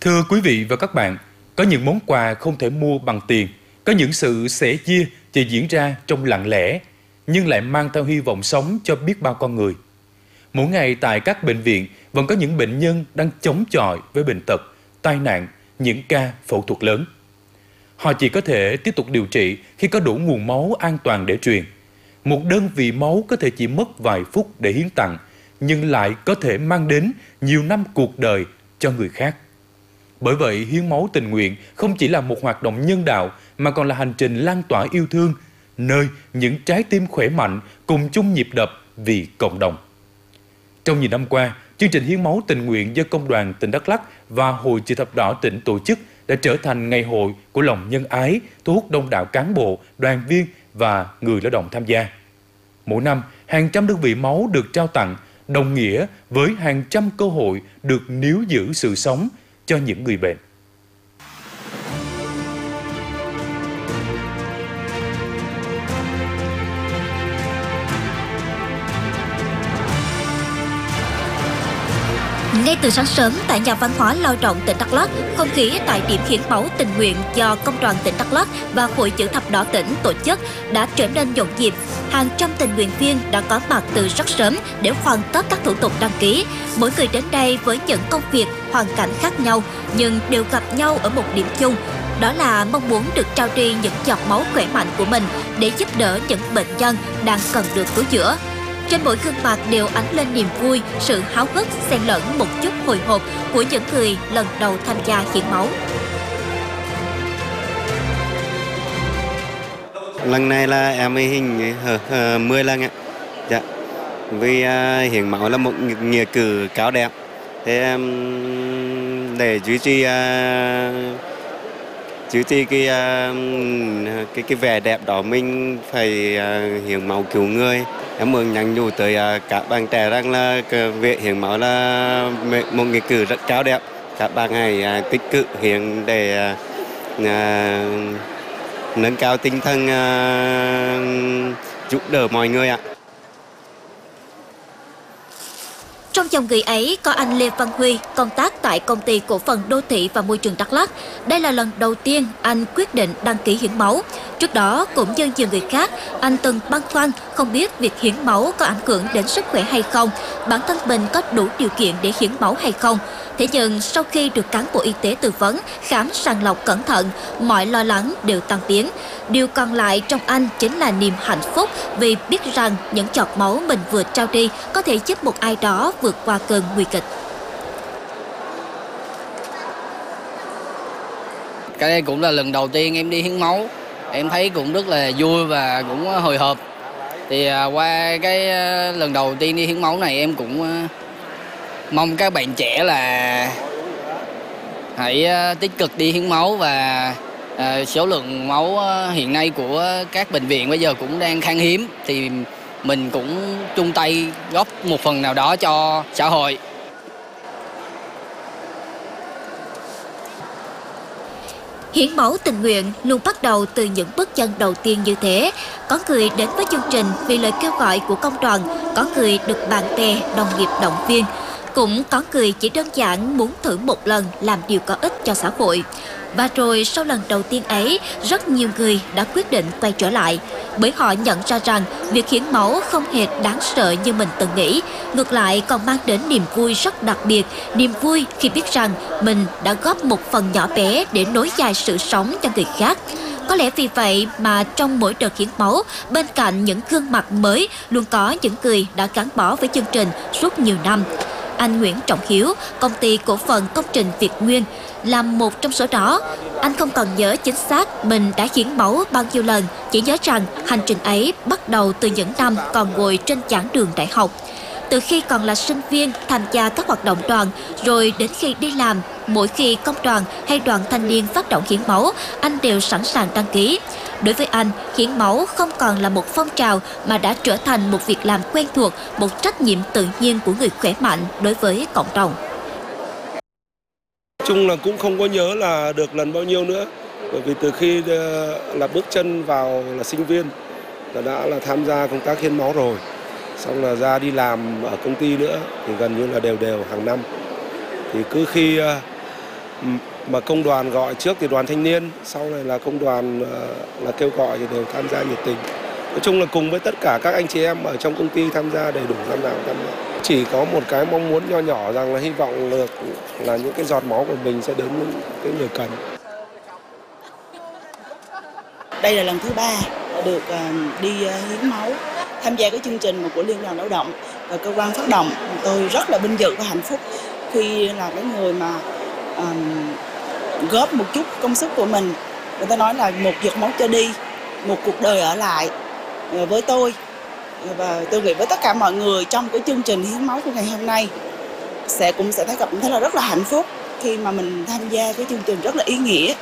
Thưa quý vị và các bạn, có những món quà không thể mua bằng tiền, có những sự sẻ chia chỉ diễn ra trong lặng lẽ, nhưng lại mang theo hy vọng sống cho biết bao con người. Mỗi ngày tại các bệnh viện vẫn có những bệnh nhân đang chống chọi với bệnh tật, tai nạn, những ca phẫu thuật lớn. Họ chỉ có thể tiếp tục điều trị khi có đủ nguồn máu an toàn để truyền. Một đơn vị máu có thể chỉ mất vài phút để hiến tặng, nhưng lại có thể mang đến nhiều năm cuộc đời cho người khác. Bởi vậy, hiến máu tình nguyện không chỉ là một hoạt động nhân đạo mà còn là hành trình lan tỏa yêu thương, nơi những trái tim khỏe mạnh cùng chung nhịp đập vì cộng đồng. Trong nhiều năm qua, chương trình hiến máu tình nguyện do Công đoàn tỉnh Đắk Lắk và Hội Chữ thập đỏ tỉnh tổ chức đã trở thành ngày hội của lòng nhân ái, thu hút đông đảo cán bộ, đoàn viên và người lao động tham gia. Mỗi năm, hàng trăm đơn vị máu được trao tặng, đồng nghĩa với hàng trăm cơ hội được níu giữ sự sống cho những người bệnh. Ngay từ sáng sớm tại nhà văn hóa lao động tỉnh Đắk Lắk, không khí tại điểm hiến máu tình nguyện do Công đoàn tỉnh Đắk Lắk và Hội Chữ thập đỏ tỉnh tổ chức đã trở nên nhộn nhịp. Hàng trăm tình nguyện viên đã có mặt từ rất sớm để hoàn tất các thủ tục đăng ký. Mỗi người đến đây với những công việc, hoàn cảnh khác nhau nhưng đều gặp nhau ở một điểm chung. Đó là mong muốn được trao đi những giọt máu khỏe mạnh của mình để giúp đỡ những bệnh nhân đang cần được cứu chữa. Trên mỗi gương mặt đều ánh lên niềm vui, sự háo hức xen lẫn một chút hồi hộp của những người lần đầu tham gia hiến máu. Lần này là em hình 10 lần ạ. Dạ. Vì hiến máu là một nghĩa cử cao đẹp. Thế để duy trì cái vẻ đẹp đó mình phải hiến máu cứu người. Em muốn nhắn nhủ tới các bạn trẻ rằng là việc hiến máu là một nghĩa cử rất cao đẹp. Các bạn hãy tích cực hiến để nâng cao tinh thần giúp đỡ mọi người ạ. Trong dòng người ấy có anh Lê Văn Huy, công tác tại Công ty Cổ phần Đô thị và Môi trường Đắk Lắk. Đây là lần đầu tiên anh quyết định đăng ký hiến máu. Trước đó, cũng như nhiều người khác, anh từng băn khoăn không biết việc hiến máu có ảnh hưởng đến sức khỏe hay không, bản thân mình có đủ điều kiện để hiến máu hay không. Thế nhưng sau khi được cán bộ y tế tư vấn, khám sàng lọc cẩn thận, mọi lo lắng đều tan biến. Điều còn lại trong anh chính là niềm hạnh phúc vì biết rằng những giọt máu mình vừa trao đi có thể giúp một ai đó vượt qua cơn nguy kịch. Cái đây cũng là lần đầu tiên em đi hiến máu. Em thấy cũng rất là vui và cũng hồi hộp. Thì qua cái lần đầu tiên đi hiến máu này em cũng mong các bạn trẻ là hãy tích cực đi hiến máu và số lượng máu hiện nay của các bệnh viện bây giờ cũng đang khan hiếm thì mình cũng chung tay góp một phần nào đó cho xã hội. Hiến máu tình nguyện luôn bắt đầu từ những bước chân đầu tiên như thế. Có người đến với chương trình vì lời kêu gọi của công đoàn, có người được bạn bè, đồng nghiệp động viên. Cũng có người chỉ đơn giản muốn thử một lần làm điều có ích cho xã hội. Và rồi sau lần đầu tiên ấy, rất nhiều người đã quyết định quay trở lại. Bởi họ nhận ra rằng việc hiến máu không hề đáng sợ như mình từng nghĩ. Ngược lại còn mang đến niềm vui rất đặc biệt, niềm vui khi biết rằng mình đã góp một phần nhỏ bé để nối dài sự sống cho người khác. Có lẽ vì vậy mà trong mỗi đợt hiến máu, bên cạnh những gương mặt mới, luôn có những người đã gắn bó với chương trình suốt nhiều năm. Anh Nguyễn Trọng Hiếu, công ty cổ phần công trình Việt Nguyên, là một trong số đó. Anh không còn nhớ chính xác mình đã hiến máu bao nhiêu lần, chỉ nhớ rằng hành trình ấy bắt đầu từ những năm còn ngồi trên giảng đường đại học. Từ khi còn là sinh viên tham gia các hoạt động đoàn, rồi đến khi đi làm, mỗi khi công đoàn hay đoàn thanh niên phát động hiến máu, anh đều sẵn sàng đăng ký. Đối với anh, hiến máu không còn là một phong trào mà đã trở thành một việc làm quen thuộc, một trách nhiệm tự nhiên của người khỏe mạnh đối với cộng đồng. Chung là cũng không có nhớ là được lần bao nhiêu nữa, bởi vì từ khi là bước chân vào là sinh viên là đã là tham gia công tác hiến máu rồi, xong là ra đi làm ở công ty nữa thì gần như là đều hàng năm. Thì cứ khi Mà công đoàn gọi trước thì đoàn thanh niên, sau này là công đoàn là kêu gọi thì đều tham gia nhiệt tình. Nói chung là cùng với tất cả các anh chị em ở trong công ty tham gia đầy đủ năm nào tham gia. Chỉ có một cái mong muốn nho nhỏ rằng là hy vọng được là những cái giọt máu của mình sẽ đến những cái người cần. Đây là lần thứ 3 được đi hiến máu, tham gia cái chương trình của Liên đoàn Lao động và cơ quan phát động. Tôi rất là vinh dự và hạnh phúc khi là cái người mà góp một chút công sức của mình. Người ta nói là một giọt máu cho đi, một cuộc đời ở lại với tôi. Và tôi nghĩ với tất cả mọi người trong cái chương trình hiến máu của ngày hôm nay cũng sẽ thấy cảm thấy là rất là hạnh phúc khi mà mình tham gia cái chương trình rất là ý nghĩa.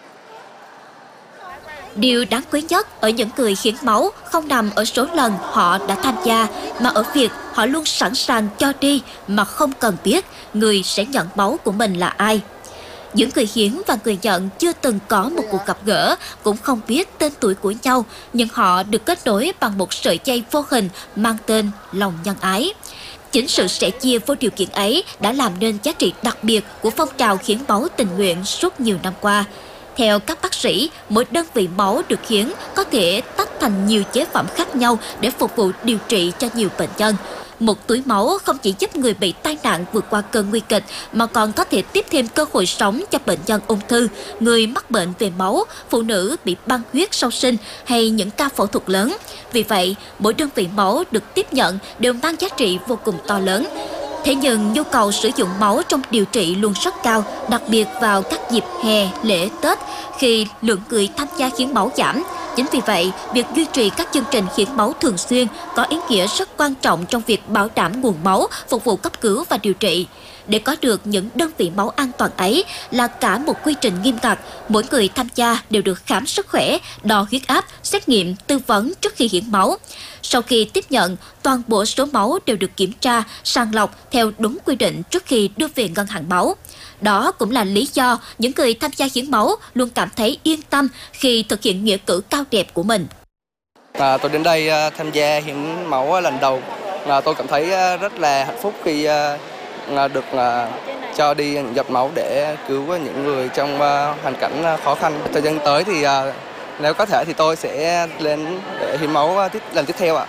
Điều đáng quý nhất ở những người hiến máu không nằm ở số lần họ đã tham gia, mà ở việc họ luôn sẵn sàng cho đi mà không cần biết người sẽ nhận máu của mình là ai. Những người hiến và người nhận chưa từng có một cuộc gặp gỡ, cũng không biết tên tuổi của nhau, nhưng họ được kết nối bằng một sợi dây vô hình mang tên lòng nhân ái. Chính sự sẻ chia vô điều kiện ấy đã làm nên giá trị đặc biệt của phong trào hiến máu tình nguyện suốt nhiều năm qua. Theo các bác sĩ, mỗi đơn vị máu được hiến có thể tách thành nhiều chế phẩm khác nhau để phục vụ điều trị cho nhiều bệnh nhân. Một túi máu không chỉ giúp người bị tai nạn vượt qua cơn nguy kịch mà còn có thể tiếp thêm cơ hội sống cho bệnh nhân ung thư, người mắc bệnh về máu, phụ nữ bị băng huyết sau sinh hay những ca phẫu thuật lớn. Vì vậy, mỗi đơn vị máu được tiếp nhận đều mang giá trị vô cùng to lớn. Thế nhưng nhu cầu sử dụng máu trong điều trị luôn rất cao, đặc biệt vào các dịp hè, lễ, Tết khi lượng người tham gia hiến máu giảm. Chính vì vậy, việc duy trì các chương trình hiến máu thường xuyên có ý nghĩa rất quan trọng trong việc bảo đảm nguồn máu, phục vụ cấp cứu và điều trị. Để có được những đơn vị máu an toàn ấy là cả một quy trình nghiêm ngặt. Mỗi người tham gia đều được khám sức khỏe, đo huyết áp, xét nghiệm, tư vấn trước khi hiến máu. Sau khi tiếp nhận, toàn bộ số máu đều được kiểm tra, sàng lọc theo đúng quy định trước khi đưa về ngân hàng máu. Đó cũng là lý do những người tham gia hiến máu luôn cảm thấy yên tâm khi thực hiện nghĩa cử cao đẹp của mình. Tôi đến đây tham gia hiến máu lần đầu. Tôi cảm thấy rất là hạnh phúc khi được cho đi những giọt máu để cứu những người trong hoàn cảnh khó khăn. Thời gian tới thì nếu có thể thì tôi sẽ lên để hiến máu lần tiếp theo ạ.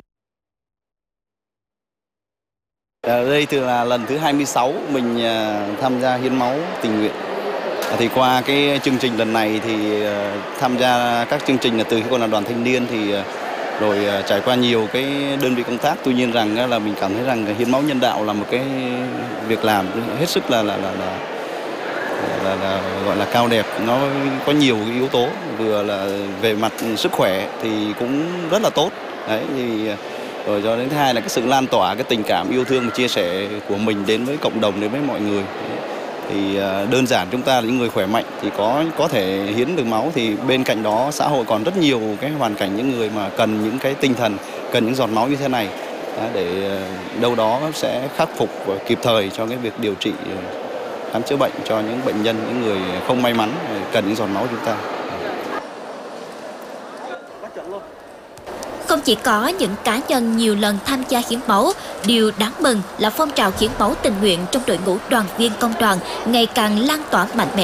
Đây từ là lần thứ 26 mình tham gia hiến máu tình nguyện. Thì qua cái chương trình lần này thì tham gia các chương trình là từ khi còn là đoàn thanh niên thì rồi trải qua nhiều cái đơn vị công tác. Tuy nhiên rằng là mình cảm thấy rằng hiến máu nhân đạo là một cái việc làm hết sức là gọi là cao đẹp. Nó có nhiều cái yếu tố, vừa là về mặt sức khỏe thì cũng rất là tốt. Đấy thì rồi cho đến thứ hai là cái sự lan tỏa cái tình cảm yêu thương và chia sẻ của mình đến với cộng đồng, đến với mọi người. Thì đơn giản chúng ta là những người khỏe mạnh thì có thể hiến được máu, thì bên cạnh đó xã hội còn rất nhiều cái hoàn cảnh những người mà cần những cái tinh thần, cần những giọt máu như thế này để đâu đó sẽ khắc phục và kịp thời cho cái việc điều trị, khám chữa bệnh cho những bệnh nhân, những người không may mắn cần những giọt máu của chúng ta. Không chỉ có những cá nhân nhiều lần tham gia hiến máu, điều đáng mừng là phong trào hiến máu tình nguyện trong đội ngũ đoàn viên công đoàn ngày càng lan tỏa mạnh mẽ.